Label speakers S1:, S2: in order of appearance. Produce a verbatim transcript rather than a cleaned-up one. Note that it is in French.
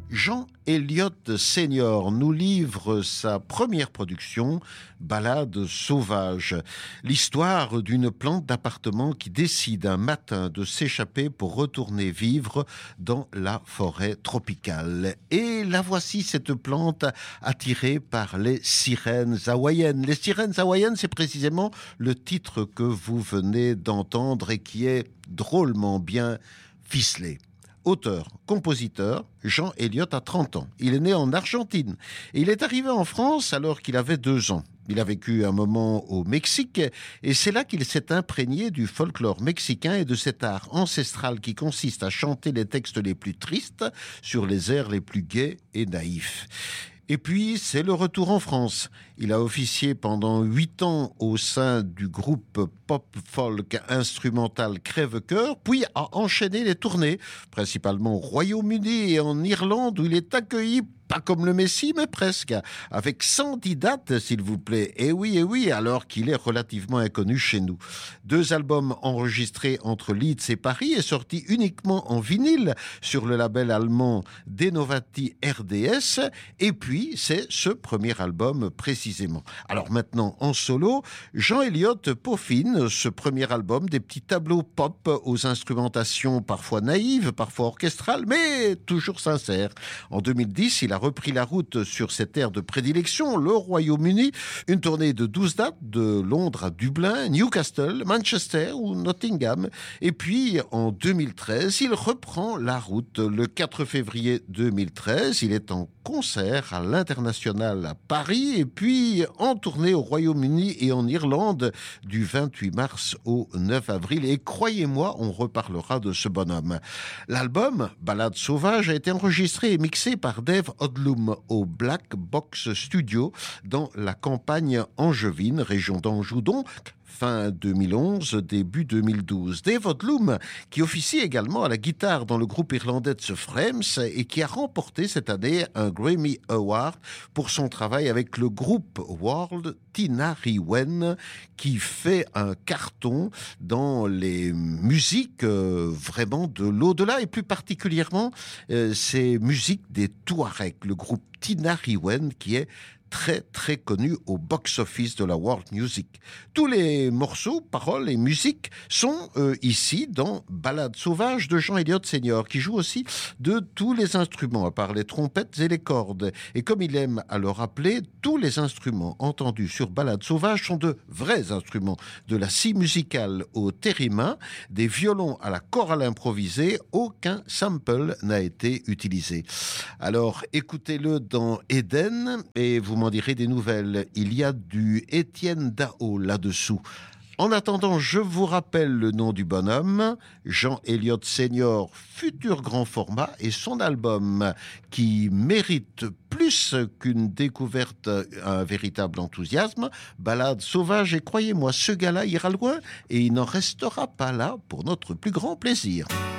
S1: Jean Elliott Senior nous livre sa première production, Ballade sauvage. L'histoire d'une plante d'appartement qui décide un matin de s'échapper pour retourner vivre dans la forêt tropicale. Et la voici, cette plante attirée par les sirènes hawaïennes. Les sirènes hawaïennes, c'est précisément le titre que vous venez d'entendre et qui est drôlement bien ficelé. Auteur, compositeur, Jean Elliott a trente ans. Il est né en Argentine et il est arrivé en France alors qu'il avait deux ans. Il a vécu un moment au Mexique et c'est là qu'il s'est imprégné du folklore mexicain et de cet art ancestral qui consiste à chanter les textes les plus tristes sur les airs les plus gais et naïfs. Et puis, c'est le retour en France. Il a officié pendant huit ans au sein du groupe pop-folk instrumental Crève-Cœur, puis a enchaîné les tournées, principalement au Royaume-Uni et en Irlande, où il est accueilli pas comme le Messie, mais presque, avec cent dix dates, s'il vous plaît. Et oui, et oui, alors qu'il est relativement inconnu chez nous. Deux albums enregistrés entre Leeds et Paris et sortis uniquement en vinyle sur le label allemand Denovati R D S. Et puis, c'est ce premier album précisément. Alors maintenant, en solo, Jean Elliott peaufine ce premier album, des petits tableaux pop aux instrumentations parfois naïves, parfois orchestrales, mais toujours sincères. En deux mille dix, il a repris la route sur cette aire de prédilection, le Royaume-Uni. Une tournée de douze dates, de Londres à Dublin, Newcastle, Manchester ou Nottingham. Et puis, en deux mille treize, il reprend la route. Le quatre février deux mille treize, il est en concert à l'International à Paris et puis en tournée au Royaume-Uni et en Irlande du vingt-huit mars au neuf avril. Et croyez-moi, on reparlera de ce bonhomme. L'album, Ballade sauvage, a été enregistré et mixé par Dave Odlum au Black Box Studio dans la campagne angevine, région d'Anjou donc, fin deux mille onze, début deux mille douze. Dave Odlum, qui officie également à la guitare dans le groupe irlandais The Frames et qui a remporté cette année un Grammy Award pour son travail avec le groupe World Tinariwen, qui fait un carton dans les musiques euh, vraiment de l'au-delà et plus particulièrement euh, ces musiques des Touaregs, le groupe Tinariwen qui est très très connu au box-office de la World Music. Tous les morceaux, paroles et musiques sont euh, ici dans Ballade sauvage de Jean Elliott Senior, qui joue aussi de tous les instruments, à part les trompettes et les cordes. Et comme il aime à le rappeler, tous les instruments entendus sur Ballade sauvage sont de vrais instruments, de la scie musicale au theremin, des violons à la chorale improvisée, aucun sample n'a été utilisé. Alors écoutez-le dans Eden et vous m'en direz des nouvelles. Il y a du Étienne Dao là-dessous. En attendant, je vous rappelle le nom du bonhomme, Jean Elliott Senior, futur grand format, et son album qui mérite plus qu'une découverte, un véritable enthousiasme, Ballade sauvage. Et croyez-moi, ce gars-là ira loin et il n'en restera pas là pour notre plus grand plaisir.